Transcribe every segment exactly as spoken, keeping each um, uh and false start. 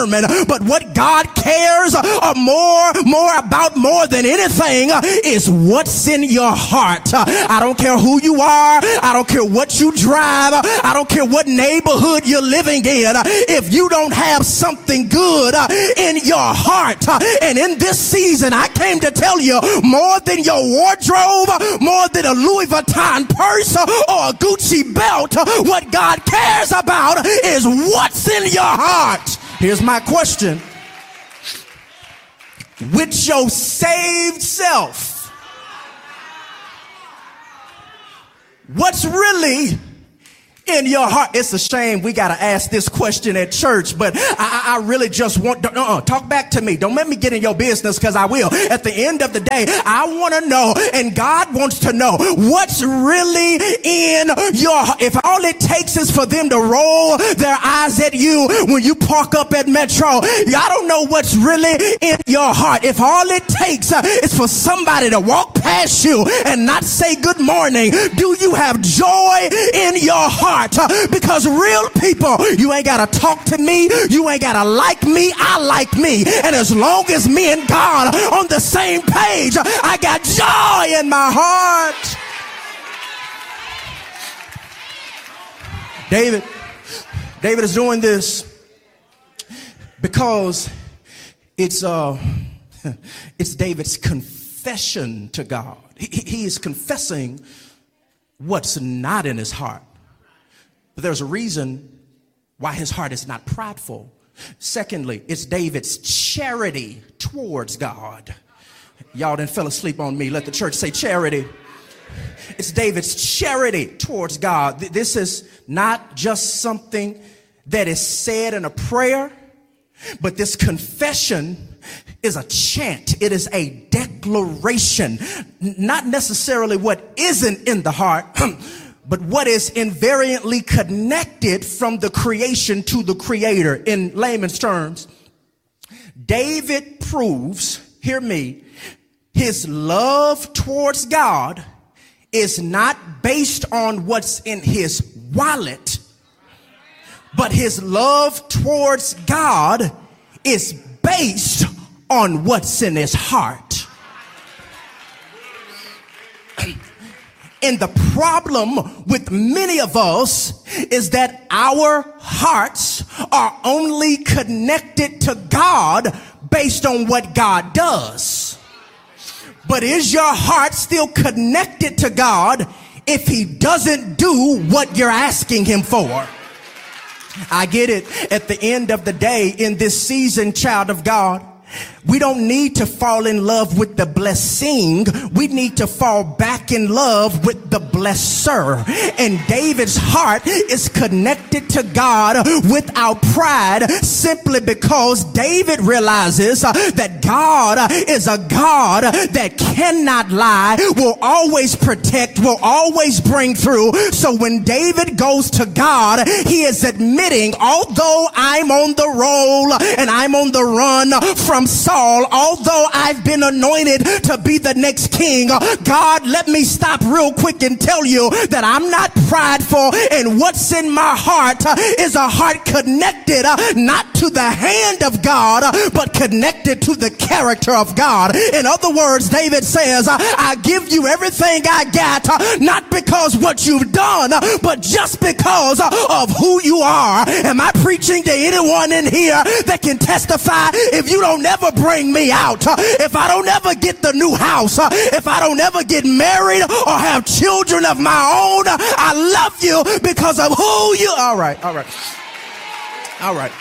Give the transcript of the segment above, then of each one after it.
But what God cares uh, more, more about more than anything uh, is what's in your heart. Uh, I don't care who you are. I don't care what you drive. Uh, I don't care what neighborhood you're living in. Uh, if you don't have something good uh, in your heart, uh, and in this season, I came to tell you, more than your wardrobe, uh, more than a Louis Vuitton purse uh, or a Gucci belt, uh, what God cares about is what's in your heart. Here's my question. With your saved self, what's really in your heart? It's a shame we got to ask this question at church, but I, I really just want to uh-uh, talk back to me. Don't let me get in your business, because I will. At the end of the day, I want to know, and God wants to know, what's really in your heart. If all it takes is for them to roll their eyes at you when you park up at Metro, I don't know what's really in your heart. If all it takes uh, is for somebody to walk past you and not say good morning, do you have joy in your heart? Uh, because real people, you ain't got to talk to me. You ain't got to like me. I like me. And as long as me and God are on the same page, I got joy in my heart. David, David is doing this because it's uh, it's David's confession to God. He, he is confessing what's not in his heart. But there's a reason why his heart is not prideful. Secondly, it's David's charity towards God. Y'all done fell asleep on me. Let the church say charity. It's David's charity towards God. This is not just something that is said in a prayer, but this confession is a chant. It is a declaration. Not necessarily what isn't in the heart, but what is invariantly connected from the creation to the creator. In layman's terms, David proves, hear me, his love towards God is not based on what's in his wallet, but his love towards God is based on what's in his heart. And the problem with many of us is that our hearts are only connected to God based on what God does. But is your heart still connected to God if he doesn't do what you're asking him for? I get it. At the end of the day, in this season, child of God, we don't need to fall in love with the blessing. We need to fall back in love with the blesser. And David's heart is connected to God without pride, simply because David realizes uh, that God uh, is a God that cannot lie, will always protect, will always bring through. So when David goes to God, he is admitting, although I'm on the roll and I'm on the run from Saul, although I've been anointed to be the next king, God, let me stop real quick and tell you that I'm not prideful, and what's in my heart uh, is a heart connected uh, not to the hand of God, uh, but connected to the character of God. In other words, David says, uh, I give you everything I got, uh, not because what you've done, uh, but just because uh, of who you are. Am I preaching to anyone in here that can testify? If you don't ever bring me out, uh, if I don't ever get the new house, uh, if I don't ever get married or have children of my own, uh, I love you because of who you are. All right, all right, all right.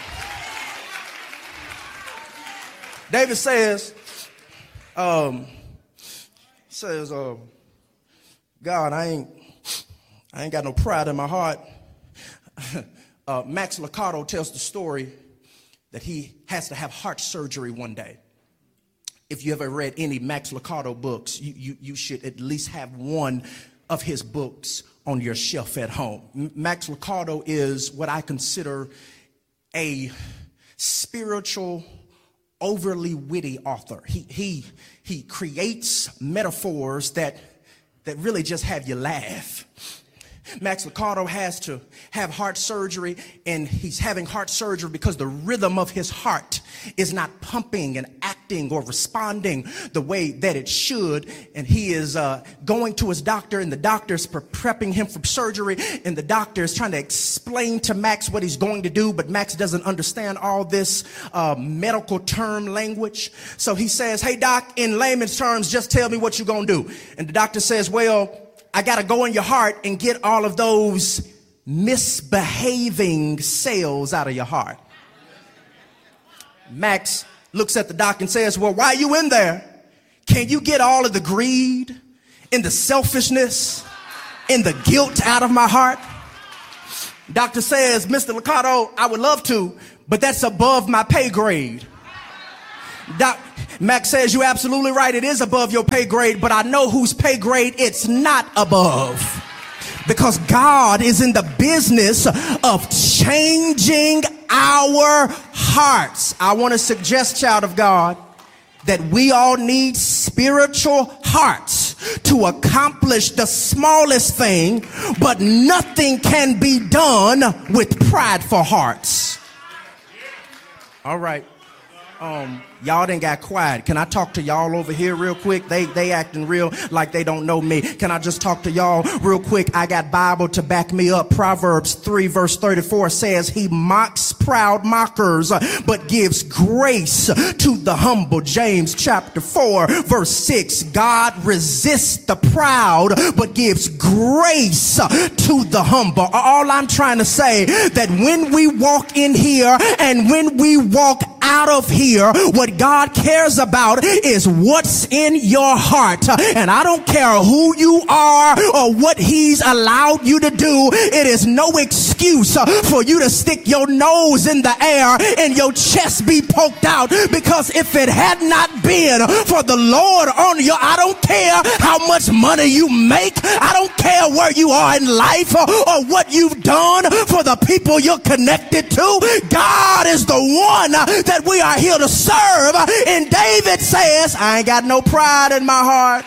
David says, um, says, uh, God, I ain't, I ain't got no pride in my heart. uh, Max Lucado tells the story that he has to have heart surgery one day. If you ever read any Max Lucado books, you, you, you should at least have one of his books on your shelf at home. M- Max Lucado is what I consider a spiritual, overly witty author. He, he, he creates metaphors that, that really just have you laugh. Max Lucado has to have heart surgery, and he's having heart surgery because the rhythm of his heart is not pumping and acting or responding the way that it should. And he is uh, going to his doctor, and the doctor's pre- prepping him for surgery, and the doctor is trying to explain to Max what he's going to do, but Max doesn't understand all this uh, medical term language. So he says, "Hey, doc, in layman's terms, just tell me what you're going to do." And the doctor says, "Well, I got to go in your heart and get all of those misbehaving cells out of your heart." Max looks at the doc and says, "Well, while you in there, can you get all of the greed and the selfishness and the guilt out of my heart?" Doctor says, "Mister Lucado, I would love to, but that's above my pay grade." Doc, Max says, "You're absolutely right. It is above your pay grade, but I know whose pay grade it's not above. Because God is in the business of changing our hearts." I want to suggest, child of God, that we all need spiritual hearts to accomplish the smallest thing, but nothing can be done with prideful hearts. All right. Um, y'all done got quiet. Can I talk to y'all over here real quick? They they acting real like they don't know me. Can I just talk to y'all real quick? I got Bible to back me up. Proverbs three verse thirty-four says, "He mocks proud mockers, but gives grace to the humble." James chapter four verse six, "God resists the proud, but gives grace to the humble." All I'm trying to say, that when we walk in here and when we walk out of here, what God cares about is what's in your heart. And I don't care who you are or what he's allowed you to do. It is no excuse for you to stick your nose in the air and your chest be poked out, because if it had not been for the Lord on you, I don't care how much money you make. I don't care where you are in life or, or what you've done for the people you're connected to. God is the one that we are here to serve. And David says, "I ain't got no pride in my heart."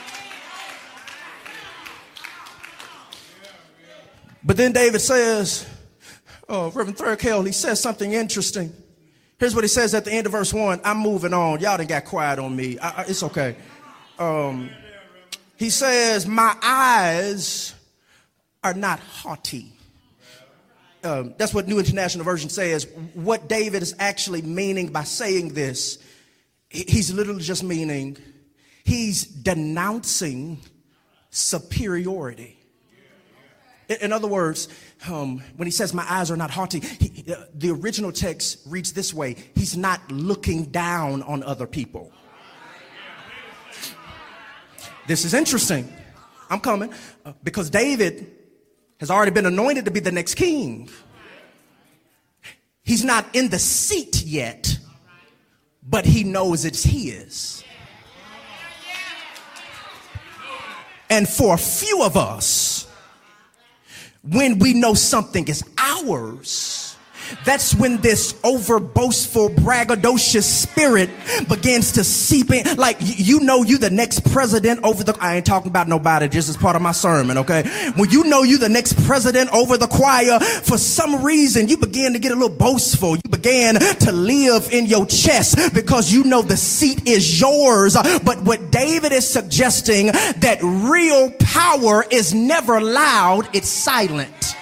But then David says, oh, Reverend Thurkel, he says something interesting. Here's what he says at the end of verse one. I'm moving on. Y'all done got quiet on me. I, I, it's okay. Um, he says, "My eyes are not haughty." Um, that's what New International Version says. What David is actually meaning by saying this, he's literally just meaning he's denouncing superiority. In other words, um, when he says, "My eyes are not haughty," he, uh, the original text reads this way. He's not looking down on other people. This is interesting. I'm coming. Uh, because David has already been anointed to be the next king. He's not in the seat yet, but he knows it's his. And for a few of us, when we know something is ours, that's when this over boastful, braggadocious spirit begins to seep in. Like, you know, you the next president over the, I ain't talking about nobody, just as part of my sermon, okay? When you know you the next president over the choir, for some reason, you begin to get a little boastful. You began to live in your chest because you know the seat is yours. But what David is suggesting, that real power is never loud, it's silent.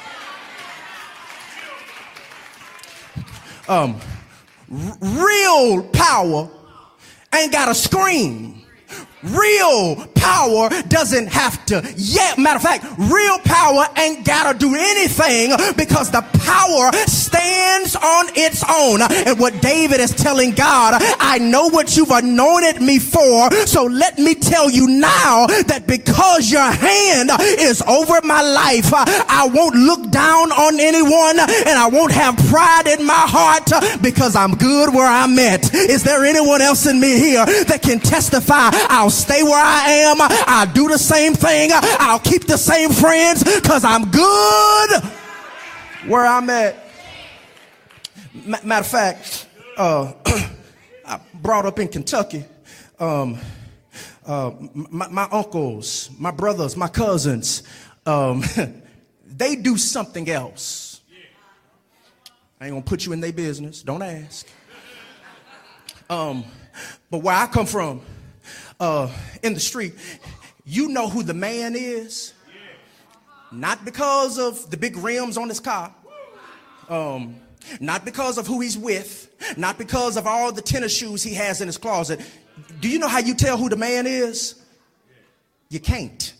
Um, r- real power ain't got to scream. Real power doesn't have to yet. Matter of fact, real power ain't got to do anything, because the power stands on its own. And what David is telling God, I know what you've anointed me for, so let me tell you now that because your hand is over my life, I won't look down on anyone, and I won't have pride in my heart, because I'm good where I'm at. Is there anyone else in me here that can testify? I'll stay where I am. I'll do the same thing. I'll keep the same friends, because I'm good where I'm at. Matter of fact, uh, I brought up in Kentucky. Um, uh, my, my uncles, my brothers, my cousins, um, they do something else. I ain't gonna put you in their business. Don't ask. Um, but where I come from, uh, in the street, you know who the man is. Not because of the big rims on his car. Um, not because of who he's with. Not because of all the tennis shoes he has in his closet. Do you know how you tell who the man is? You can't.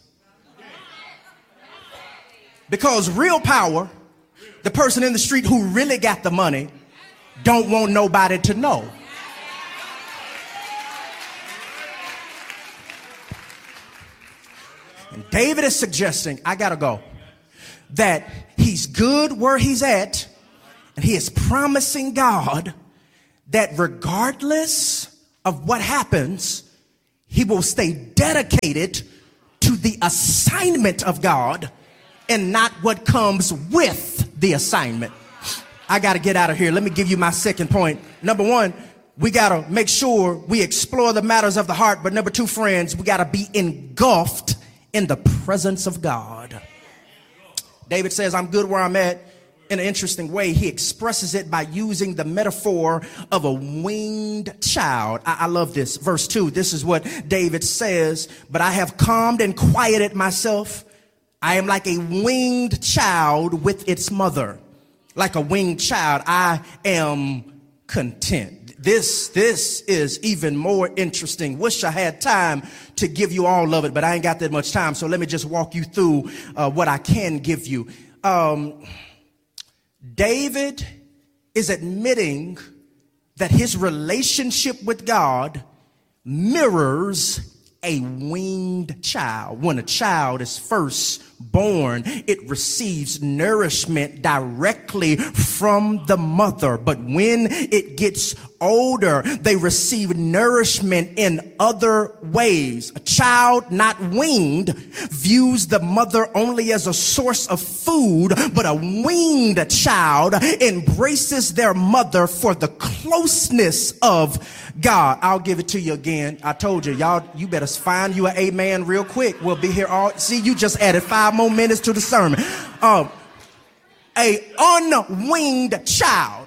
Because real power, the person in the street who really got the money, don't want nobody to know. And David is suggesting, I gotta go, that he's good where he's at, and he is promising God that regardless of what happens, he will stay dedicated to the assignment of God and not what comes with the assignment. I got to get out of here. Let me give you my second point. Number one, we got to make sure we explore the matters of the heart. But number two, friends, we got to be engulfed in the presence of God. David says, I'm good where I'm at. In an interesting way, he expresses it by using the metaphor of a winged child. I, I love this. Verse two, this is what David says, but I have calmed and quieted myself. I am like a winged child with its mother. Like a winged child, I am content. This, this is even more interesting. Wish I had time to give you all of it, but I ain't got that much time. So let me just walk you through uh, what I can give you. Um, David is admitting that his relationship with God mirrors a winged child. When a child is first born, it receives nourishment directly from the mother. But when it gets older, they receive nourishment in other ways. A child not winged views the mother only as a source of food, but a winged child embraces their mother for the closeness of God. I'll give it to you again. I told you, y'all, you better find you an amen real quick. We'll be here all, see, you just added five more minutes to the sermon. Um, a unwinged child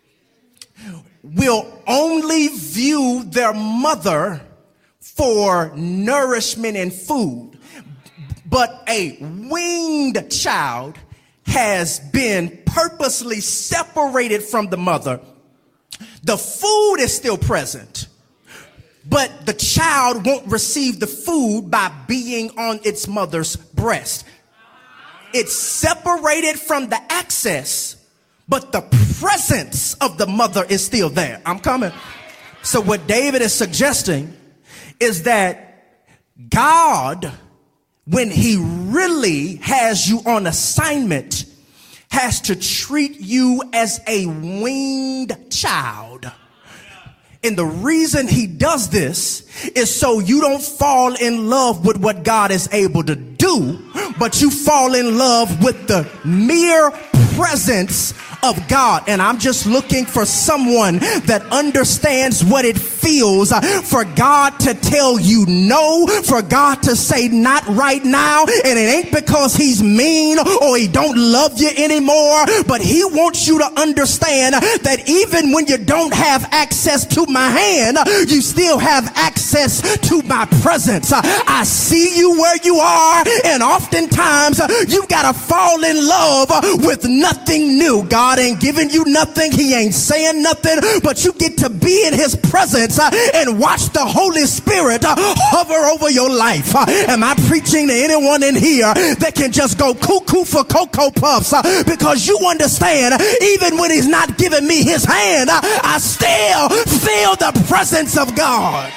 will only view their mother for nourishment and food. But a winged child has been purposely separated from the mother. The food is still present, but the child won't receive the food by being on its mother's breast. It's separated from the access, but the presence of the mother is still there. I'm coming. So what David is suggesting is that God, when he really has you on assignment, has to treat you as a winged child. And the reason he does this is so you don't fall in love with what God is able to do, but you fall in love with the mere presence of God. And I'm just looking for someone that understands what it feels for God to tell you no, for God to say not right now. And it ain't because he's mean or he don't love you anymore, but he wants you to understand that even when you don't have access to my hand, you still have access to my presence. I see you where you are, and oftentimes you gotta fall in love with nothing new. God ain't giving you nothing. He ain't saying nothing, but you get to be in his presence uh, and watch the Holy Spirit uh, hover over your life. Uh, am I preaching to anyone in here that can just go cuckoo for Cocoa Puffs uh, because you understand even when he's not giving me his hand, uh, I still feel the presence of God.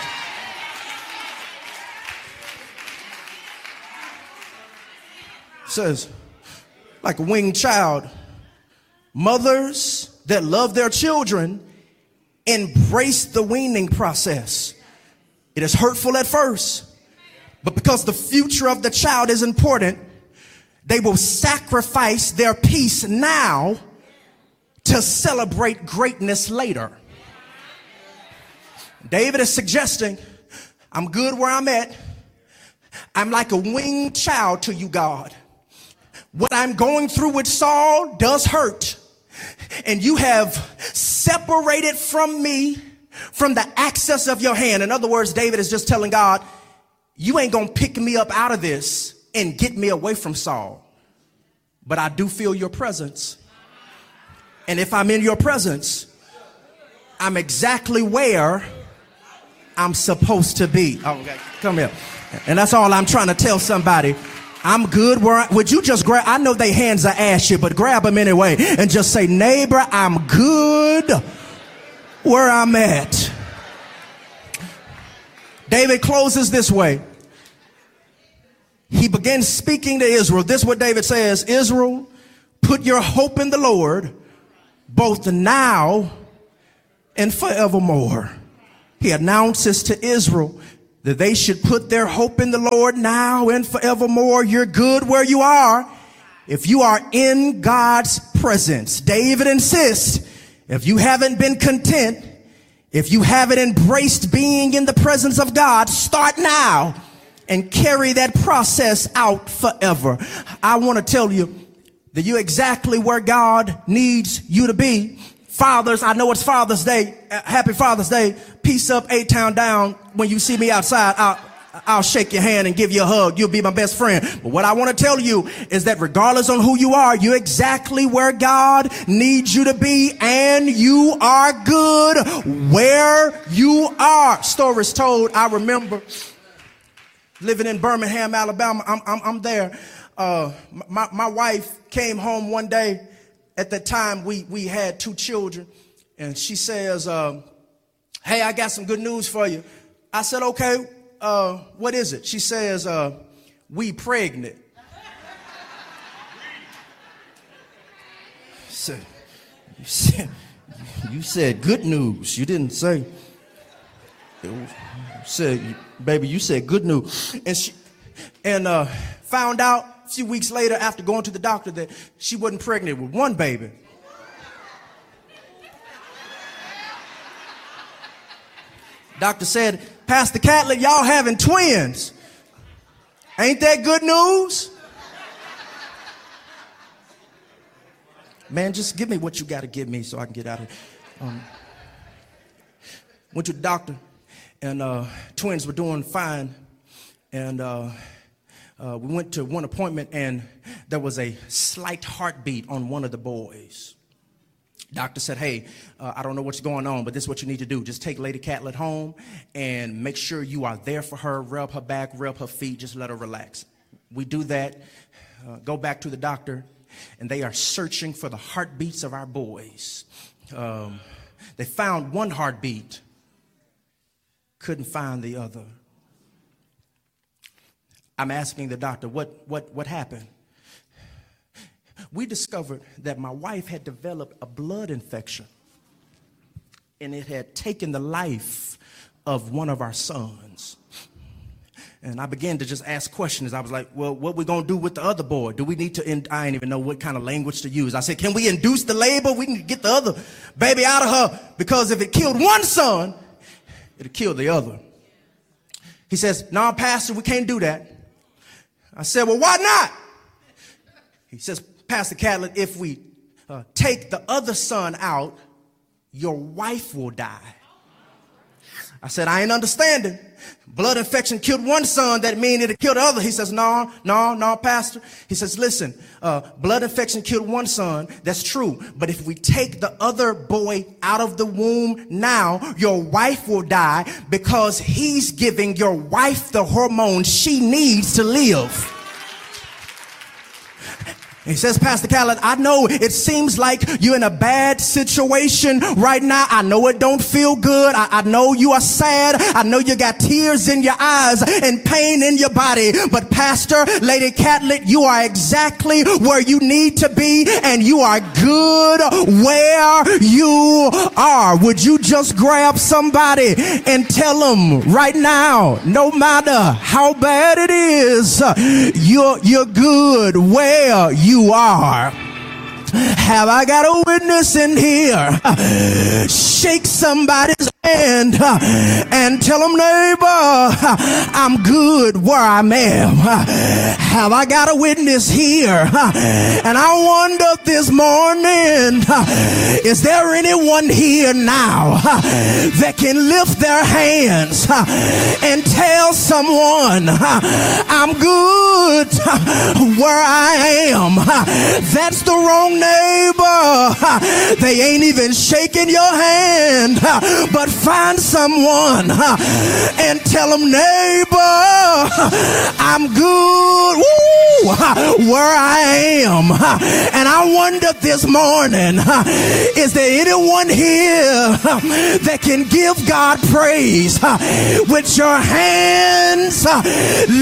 Says, like a winged child, mothers that love their children embrace the weaning process. It is hurtful at first, but because the future of the child is important, they will sacrifice their peace now to celebrate greatness later. David is suggesting, I'm good where I'm at. I'm like a winged child to you, God. what I'm going through with Saul does hurt. And you have separated from me from the access of your hand. In other words, David is just telling God, you ain't going to pick me up out of this and get me away from Saul. But I do feel your presence. And if I'm in your presence, I'm exactly where I'm supposed to be. Oh, okay. Come here. And that's all I'm trying to tell somebody. I'm good where I, would you just grab, I know they hands are ashy, but grab them anyway and just say, neighbor, I'm good where I'm at. David closes this way. He begins speaking to Israel. This is what David says, Israel, put your hope in the Lord, both now and forevermore. He announces to Israel that they should put their hope in the Lord now and forevermore. You're good where you are if you are in God's presence. David insists, if you haven't been content, if you haven't embraced being in the presence of God, start now and carry that process out forever. I want to tell you that you're exactly where God needs you to be. Fathers, I know it's Father's Day. Happy Father's Day. Peace up, A-Town down. When you see me outside, I'll, I'll shake your hand and give you a hug. You'll be my best friend. But what I want to tell you is that regardless on who you are, you're exactly where God needs you to be, and you are good where you are. Stories told. I remember living in Birmingham, Alabama. I'm, I'm, I'm there. Uh, my, my wife came home one day. At that time, we, we had two children, and she says, uh, hey, I got some good news for you. I said, okay, uh, what is it? She says, uh, we pregnant. So, you said, you said good news. You didn't say, you said, baby, you said good news. And she, and uh, found out a few weeks later, after going to the doctor, that she wasn't pregnant with one baby. Doctor said, Pastor Catlett, y'all having twins. Ain't that good news? Man, just give me what you got to give me so I can get out of here. Um, went to the doctor, and uh, twins were doing fine. And uh, uh, we went to one appointment, and there was a slight heartbeat on one of the boys. Doctor said, hey, uh, I don't know what's going on, but this is what you need to do. Just take Lady Catlett home and make sure you are there for her. Rub her back, rub her feet, just let her relax. We do that, uh, go back to the doctor, and they are searching for the heartbeats of our boys. Um, they found one heartbeat, couldn't find the other. I'm asking the doctor, what, what, what happened? We discovered that my wife had developed a blood infection, and it had taken the life of one of our sons. And I began to just ask questions. I was like, well, what we going to do with the other boy? Do we need to, in- I didn't even know what kind of language to use. I said, can we induce the labor? We need to get the other baby out of her, because if it killed one son, it'll kill the other. He says, no, Pastor, we can't do that. I said, well, why not? He says, Pastor Catlett, if we uh, take the other son out, your wife will die. I said, I ain't understanding. Blood infection killed one son, that mean it'll kill the other. He says, no, no, no, Pastor. He says, listen, uh, blood infection killed one son. That's true. But if we take the other boy out of the womb now, your wife will die, because he's giving your wife the hormones she needs to live. He says, Pastor Catlett, I know it seems like you're in a bad situation right now. I know it don't feel good. I, I know you are sad. I know you got tears in your eyes and pain in your body. But Pastor, Lady Catlett, you are exactly where you need to be, and you are good where you are. Would you just grab somebody and tell them right now, no matter how bad it is, you're, you're good where you You are. Have I got a witness in here? Shake somebody's hand and tell them, neighbor, I'm good where I'm at. Have I got a witness here? And I wonder this morning, is there anyone here now that can lift their hands and tell someone, I'm good where I am? That's the wrong neighbor. They ain't even shaking your hand. But find someone and tell them, neighbor, I'm good woo, where I am. And I wonder this morning, is there anyone here that can give God praise with your hands